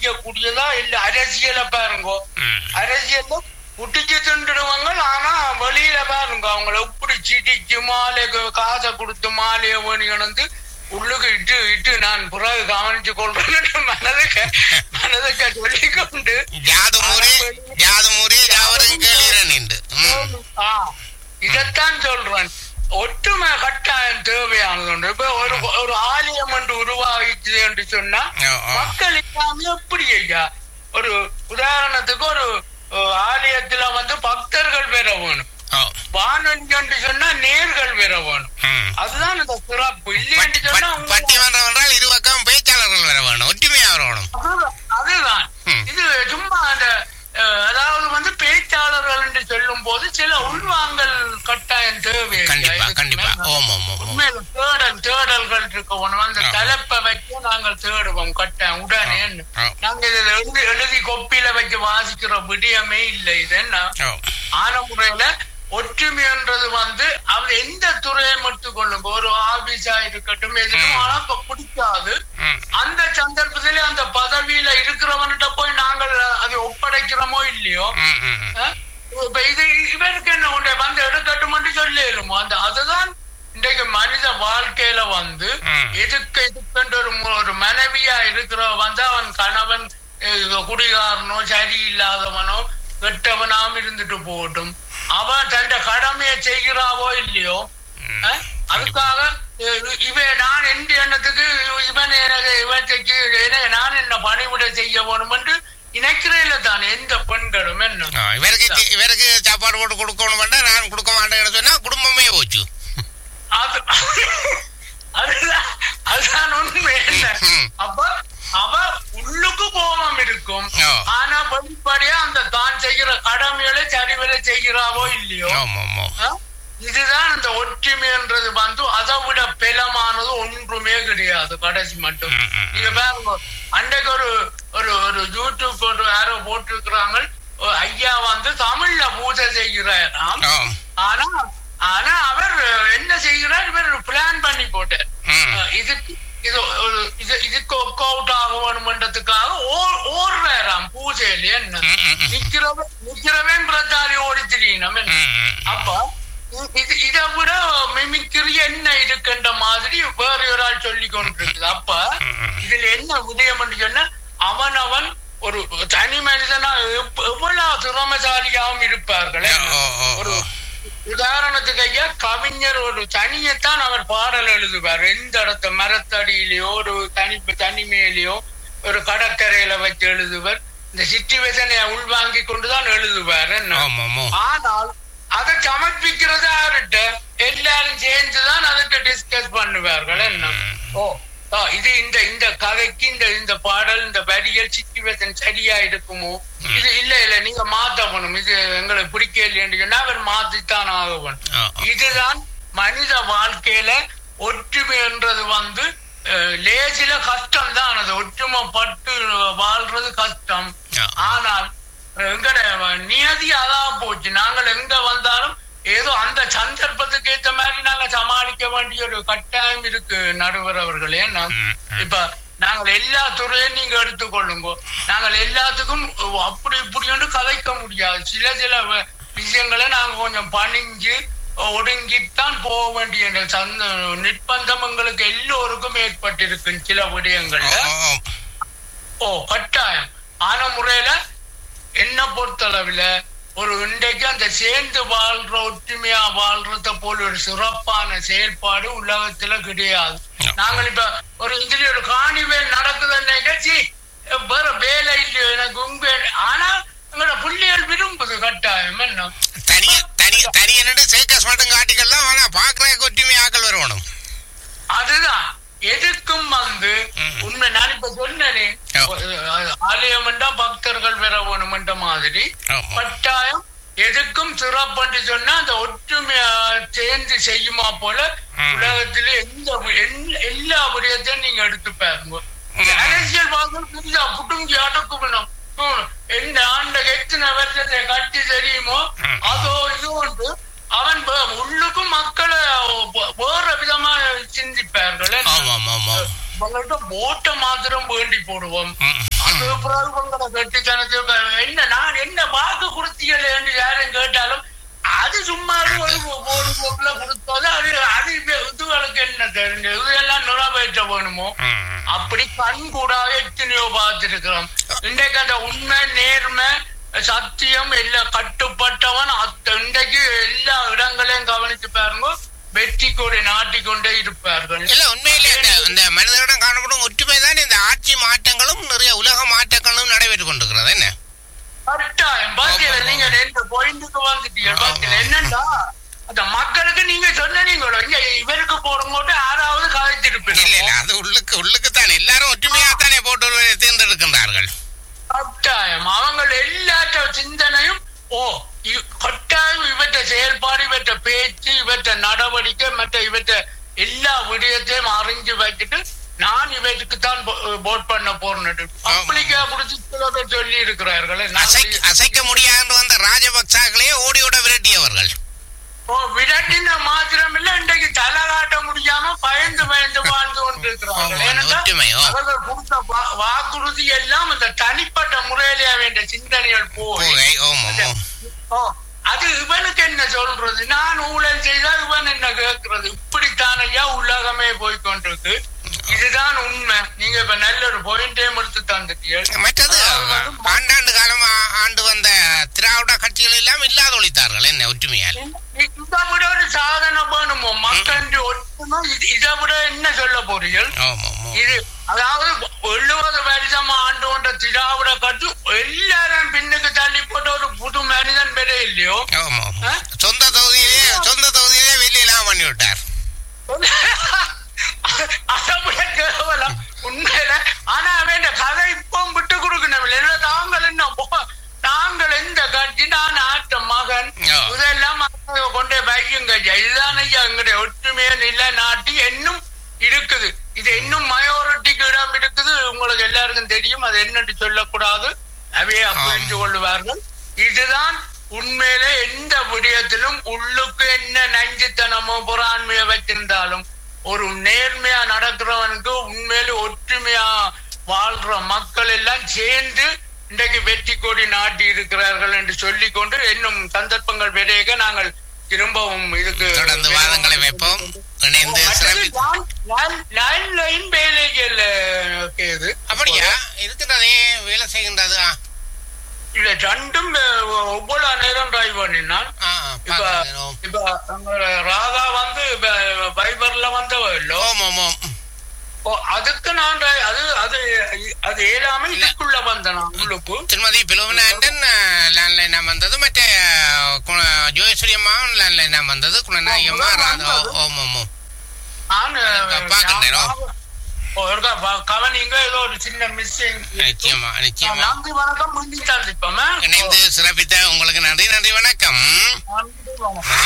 செய்யக்கூடியதா இல்ல அரசியலை பாருங்க. அரசியல குட்டிச்சு திண்டுடுவாங்க. ஆனா வெளியில பாருங்க அவங்கள எப்படி சிடிச்சு மாலை காசை கொடுத்து மாலையை வேணிகணந்து உள்ளுக்கு இட்டு இட்டு நான் பிறகு கவனிச்சு கொள்றேன் மனதுக்க சொல்லிக்கொண்டு இதத்தான் சொல்றேன். ஒற்றுமை கட்டாயம் தேவையானது. இப்ப ஒரு ஆலயம் என்று உருவாகிச்சு என்று சொன்னா மக்கள் இல்லாம எப்படி ஐயா? ஒரு உதாரணத்துக்கு ஒரு ஆலயத்துல பக்தர்கள் பெற வேணும், வானொலி என்று சொன்னா நேர்கள் பெற வேணும். அதுதான் இந்த சிறப்பு. இல்லைன்னு சொன்னா பட்டிமன்றம் இரு பக்கம் பேச்சாளர்கள் வர வேணும், ஒற்றுமையா வரணும். அதுதான் இது சும்மா அந்த அதாவது பேச்சாளர்கள் என்று சொல்லும் போது சில உள்வாங்கல் கட்டாயம் தேவை. தேடல்கள் இருக்கணும். அந்த தலைப்பை வச்சு நாங்கள் தேடுவோம் கட்டாயம் உடனே. நாங்க இதை எழுதி கொப்பியில வச்சு வாசிக்கிற விடியமே இல்லை. இது என்ன ஆன முறையில ஒற்றுமைன்றது அவர் எந்த துறையை மட்டும் கொள்ளுங்க, ஒரு ஆபீஸா இருக்கட்டும் எதுவும் பிடிக்காது. அந்த சந்தர்ப்பத்திலே அந்த பதவியில இருக்கிறவன்கிட்ட போய் நாங்கள் அதை ஒப்படைக்கிறோமோ இல்லையோ, இப்ப இது இவருக்கு என்ன ஒன்றை எடுக்கட்டும் சொல்லிடுமோ. அதுதான் இன்றைக்கு மனித வாழ்க்கையில எதுக்கென்ற ஒரு மனைவியா இருக்கிற அவன் கணவன் குடிகாரனோ சரியில்லாதவனோ கெட்டவனாம் இருந்துட்டு போகட்டும், அவன் தன் கடமையை செய்கிறாவோ இல்லையோ, அதுக்காக நான் எந்த எண்ணத்துக்கு இவன் இவற்றுக்கு நான் என்ன பணிவிட செய்ய வேணும் என்று நினைக்கிறேன் தான் எந்த பெண்களும். என்ன இவருக்கு சாப்பாடு போட்டு கொடுக்கணும், நான் கொடுக்க மாட்டேன்னு சொன்னா குடும்பமே போச்சு. அதுதான் உண்மை. என்ன அப்ப அவ உள்ளுக்கு கோபம் இருக்கும், ஆனா வெளிப்படையா அந்த தான் செய்கிற கடமைகளை சரிவரை செய்கிறாவோ இல்லையோ. இதுதான் இந்த ஒற்றுமைன்றது அதை விட பெலமானது ஒன்றுமே கிடையாது கடைசி மட்டும். நீங்க பாருங்க, அன்றைக்கு ஒரு யூடியூப் யாரோ போட்டிருக்கிறாங்க, ஐயா தமிழ்ல பூஜை செய்கிறாராம். ஆனா அவர் என்ன செய்கிறார், இவர் பிளான் பண்ணி போட்டார். இதுக்கு ஒர்க் அவுட் ஆகணும்ன்றதுக்காக ஓடுறாராம் பூஜையில. என்ன நிக்கிறவன் பிரச்சாரி ஓடி திரியணும். அப்ப இதை விட மிமிக்கிரி என்ன இருக்குன்ற மாதிரி வேற ஒரு ஆள் சொல்லி கொண்டிருக்குது. அப்ப இதுல என்ன உதயம் சொன்னா அவன் ஒரு தனி மனிதனா எவ்வளவு திறமசாலியாகவும் இருப்பார்கள். ஒரு உதாரணத்துக்கு ஐயா, கவிஞர் ஒரு தனியத்தான் அவர் பாடல் எழுதுவார். எந்த இடத்த மரத்தடியிலயோ ஒரு தனிமையிலயோ ஒரு கடற்கரையில வச்சு எழுதுவார். இந்த சிச்சுவேஷனை உள்வாங்கி கொண்டுதான் எழுதுவார். ஆனால் அதை சமர்ப்பிக்கிறது யாருட்ட எல்லாரும் சேர்ந்துதான் அதுக்கு டிஸ்கஸ் பண்ணுவார்கள். என்ன இது இந்த கதைக்கு இந்த பாடல் இந்த வரிகள் சிச்சுவேஷன் சரியா இருக்குமோ, இது இல்ல நீங்க மாத்தணும், இது எங்களுக்கு பிடிக்கலைன்னு சொன்னா அவர் மாத்தித்தான் ஆகணும். இதுதான் மனித வாழ்க்கையில ஒற்றுமை என்றது லேசில கஷ்டம் தான். அது ஒற்றுமைப்பட்டு வாழ்றது கஷ்டம். ஆனால் எங்கட நியதி அதான் போச்சு. நாங்கள் எங்க வந்தாலும் ஏதோ அந்த சந்தர்ப்பத்துக்கு ஏற்ற மாதிரி நாங்க சமாளிக்க வேண்டிய ஒரு கட்டாயம் இருக்கு நடுவர் அவர்களே. இப்ப நாங்கள் எல்லா துறையும் நீங்க எடுத்துக்கொள்ளுங்க, நாங்கள் எல்லாத்துக்கும் அப்படி இப்படி கதைக்க முடியாது. சில விஷயங்களை நாங்க கொஞ்சம் பணிஞ்சு ஒடுங்கித்தான் போக வேண்டிய நிர்பந்தம் எங்களுக்கு எல்லோருக்கும் ஏற்பட்டிருக்கு சில விடயங்கள்ல. கட்டாயம் ஆன முறையில என்ன பொறுத்தளவுல ஒரு இன்றைக்கு அந்த சேர்ந்து வாழ்ற ஒற்றுமையா வாழ்றத போல ஒரு சிறப்பான செயல்பாடு உலகத்துல கிடையாது. நாங்கள் இப்ப ஒரு இதுல ஒரு காணிவேல் நடக்குதுன்னு நிகழ்ச்சி வேற வேலை இல்லையோ எனக்கு உங்க, ஆனா எங்களோட பிள்ளைகள் விரும்புது கட்டாயம். என்ன அதுதான் எதுக்கும் உண்மை. நான் இப்ப சொன்னேனே ஆலயம் பக்தர்கள் பெற வேணும்ன்ற மாதிரி கட்டாயம் எதுக்கும் சிறப்பு சொன்னா அந்த ஒற்றுமையா சேர்ந்து செய்யுமா போல உலகத்திலே எல்லா விடயத்தையும் நீங்க எடுத்து பாருங்க. அரசியல் புதுசா புட்டுங்கி அடக்குணும் எந்த ஆண்ட எத்தனை வருஷத்தை கட்டி தெரியுமோ அதோ இது ஒன்று அவன் உள்ளுக்கும் மக்களை வேற விதமா சிந்திப்பார்கள். ஓட்ட மாத்திரம் வேண்டி போடுவோம். கட்டித்தனத்துக்கு என்ன நான் என்ன வாக்கு கொடுத்தீர்கள் என்று யாரும் கேட்டாலும் அது சும்மா ஒரு போக்குல கொடுத்தது அது அது இதுகளுக்கு என்ன தெரிஞ்சு இதெல்லாம் நிறைவேற்ற வேணுமோ அப்படி கண் கூடாக எத்தனையோ பார்த்திருக்கிறோம். இன்றைக்கு அந்த உண்மை நேர்மை சத்தியம் எல்லாம் கட்டுப்பட்டவன் இன்றைக்கு எல்லா இடங்களையும் கவனித்து பாருங்க வெற்றி கொடி நாட்டிக்கொண்டே இருப்பார்கள். இல்ல உண்மையிலே இந்த மனிதனிடம் காணப்படும் ஒற்றுமைதான் இந்த ஆட்சி மாற்றங்களும் நிறைய உலக மாற்றங்களும் நடைபெற்றுக் கொண்டிருக்கிறது. என்ன கட்டாயம் பாத்தீங்க நீங்க ரெண்டு பாயிண்ட்டுக்கு வந்துட்டீங்க. பாத்தீங்க என்னன்னா அந்த மக்களுக்கு நீங்க சொன்னீங்களோ இங்க இவருக்கு போடும்போது யாராவது கதைத்திருப்பீங்க. இல்ல அது உள்ளுக்குத்தான் எல்லாரும் ஒற்றுமையாத்தானே போட்டு தேர்ந்தெடுக்கின்றார்கள். கட்டாயம் அவங்க எல்லாத்த சிந்தனையும் கட்டாயம் இவற்ற செயல்பாடு இவற்ற பேச்சு இவற்ற நடவடிக்கை மற்ற இவற்ற எல்லா விடயத்தையும் அறிஞ்சு வைக்கிட்டு நான் இவற்றுக்கு தான் போட் பண்ண போறேன் அப்படிக்கா குடிச்சு சொல்லி இருக்கிறார்கள். அசைக்க முடியாது வந்த ராஜபக்சாக்களே ஓடியோட விரட்டியவர்கள். விரட்டின மாத்திரம் இல்ல இன்றைக்கு தலை காட்ட முடியாம பயந்து வாழ்ந்து கொண்டிருக்கிறார்கள். அவர்கள் கொடுத்த வாக்குறுதி எல்லாம் இந்த தனிப்பட்ட முறையிலே வேண்டிய சிந்தனைகள் போய் அது இவனுக்கு என்ன சொல்றது நான் ஊழல் செய்தா இவன் என்ன கேட்கறது இப்படித்தான் ஐயா உலகமே போய்கொண்டிருக்கு. இதுதான் உண்மை. நீங்க இப்ப நல்ல ஒரு பாயிண்டையும் எடுத்து தந்துட்டீங்க. மற்றது ஆண்டாண்டு காலமா ஆண்டு வந்த திராவிட கட்சிகள் எல்லாம் இல்லாத ஒழித்தார்கள். என்ன ஒற்றுமையால் இதை விட ஒரு சாதனை வேணுமோ மக்கள் ஒற்றுமை இதை விட என்ன சொல்ல போறீர்கள்? இது அதாவது 70 வருஷமா ஆண்டு கொண்ட திராவிட கட்சி எல்லாரும் பின்னுக்கு தள்ளி போட்ட ஒரு புது மனிதன் பெற இல்லையோ சொந்த தொகுதியிலே வெளியெல்லாம் பண்ணி விட்டார். அதை விட கேவலம் உண்மையில. ஆனா அவன் கதை இப்போ விட்டு கொடுக்கணும். நாங்கள் எந்த கட்சி நான் ஆட்ட மகன் இதெல்லாம் கொண்டே வைக்குங்க. இதுதான் ஐயா எங்களுடைய ஒற்றுமையை நிலைநாட்டி இன்னும் இருக்குது. இது இன்னும் மயோரிட்டிக்கு இடம் இருக்குது. உங்களுக்கு எல்லாருக்கும் தெரியும். அது என்னன்னு சொல்லக்கூடாது. அவையே புரிந்து கொள்வார்கள். இதுதான் உண்மையிலே எந்த விடயத்திலும் உள்ளுக்கு என்ன நஞ்சுத்தனமோ பொறாண்மையை வச்சிருந்தாலும் ஒரு நேர்மையா நடக்கிறவனுக்கு உண்மையில ஒற்றுமையா வாழ்ற மக்கள் எல்லாம் சேர்ந்து இன்றைக்கு வெற்றி கொடி நாட்டி இருக்கிறார்கள் என்று சொல்லிக்கொண்டு இன்னும் சந்தர்ப்பங்கள் பெரிய நாங்கள் திரும்பவும் இதுக்கு தொடர்ந்து வாதங்களை வைப்போம். அப்படியா இருக்கிறதே வேலை செய்கின்றது. இல்ல ரெண்டும் ஒவ்வொரு நேரம் டிரைவ் பண்ணினான். இப்ப ராதா வந்து பைபர்ல வந்தவோ அதுக்கு நான் அது ஏழாம இதுக்குள்ள வந்தேன். உங்களுக்கு திருமதி பிலோமினாண்டன் லேண்ட்லைனா வந்தது. மற்ற ஜோயஸ்வரி அம்மா லேண்ட்லைனா வந்தது. குணநாயகம்மா ராதா கவனிங்க. ஏதோ ஒரு சின்ன மிஸ்ஸிங். நிச்சயமா நிச்சயமா. நன்றி வணக்கம். முந்தி சந்திப்போம். இணைந்து சிறப்பித்த உங்களுக்கு நன்றி. நன்றி வணக்கம்.